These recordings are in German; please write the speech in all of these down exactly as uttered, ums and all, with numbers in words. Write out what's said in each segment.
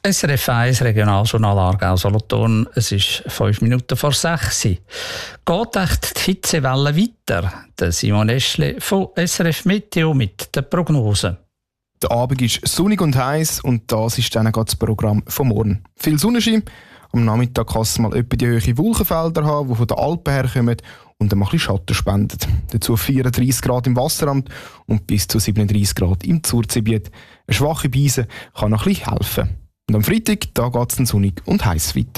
S R F eins Regionaljournal Aargau-Solothurn. Es ist fünf Minuten vor sechs. Geht echt die Hitzewelle weiter? Der Simon Eschle von S R F Meteo mit der Prognose. Der Abend ist sonnig und heiß und das ist dann das Programm von morgen. Viel Sonnenschein. Am Nachmittag kann es mal etwa die hohen Wolkenfelder haben, die von den Alpen herkommen und ein bisschen Schatten spenden. Dazu vierunddreissig Grad im Wasseramt und bis zu siebenunddreissig Grad im Zurzgebiet. Eine schwache Beise kann noch ein bisschen helfen. Und am Freitag geht es dann sonnig und heiß weiter.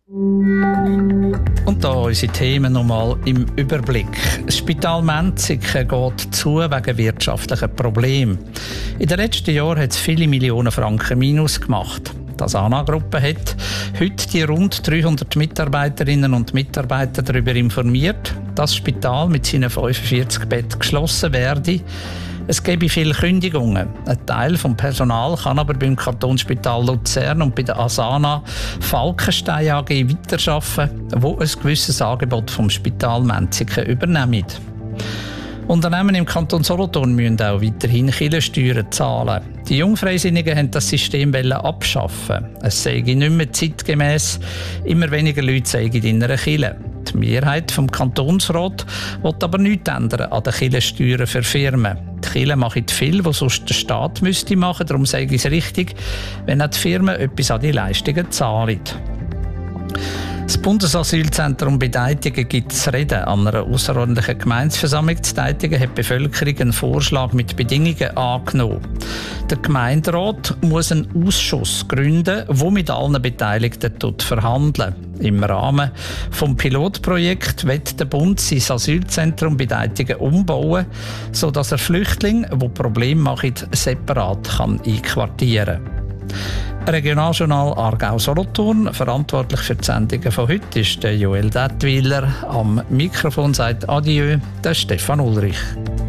Und da unsere Themen nochmal im Überblick. Das Spital Menziken geht zu wegen wirtschaftlicher Probleme. In den letzten Jahren hat es viele Millionen Franken Minus gemacht. Die Asana-Gruppe hat heute die rund dreihundert Mitarbeiterinnen und Mitarbeiter darüber informiert, dass das Spital mit seinen fünfundvierzig Betten geschlossen werde. Es gebe viele Kündigungen. Ein Teil des Personals kann aber beim Kantonsspital Luzern und bei der Asana Falkenstein A G weiterarbeiten, wo ein gewisses Angebot vom Spital Menziken übernehmen. Unternehmen im Kanton Solothurn müssen auch weiterhin Kirchensteuern zahlen. Die Jungfreisinnigen wollten das System abschaffen. Es sei nicht mehr zeitgemäss. Immer weniger Leute seien in einer Kirche. Die Mehrheit des Kantonsrats will aber nichts ändern an den Kirchensteuern für Firmen. Die Kirchen machen viel, was sonst der Staat müsste machen. Darum sage ich es richtig, wenn auch die Firmen etwas an die Leistungen zahlen. Das Bundesasylzentrum bei Deitigen gibt zu reden. An einer ausserordentlichen Gemeindeversammlung zu Deitigen hat die Bevölkerung einen Vorschlag mit Bedingungen angenommen. Der Gemeinderat muss einen Ausschuss gründen, der mit allen Beteiligten verhandelt. Im Rahmen des Pilotprojekts will der Bund sein Asylzentrum bei Deitigen umbauen, sodass er Flüchtlinge, die Probleme machen, separat kann einquartieren kann. Regionaljournal Aargau-Solothurn. Verantwortlich für die Sendungen von heute ist der Joel Dettwiler. Am Mikrofon sagt Adieu, der Stefan Ulrich.